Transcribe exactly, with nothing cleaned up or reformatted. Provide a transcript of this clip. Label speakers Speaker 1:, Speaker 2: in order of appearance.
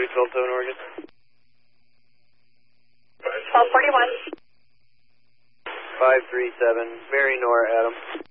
Speaker 1: two, twelve seven Oregon.
Speaker 2: twelve forty-one.
Speaker 1: five three seven, Mary Nora, Adam.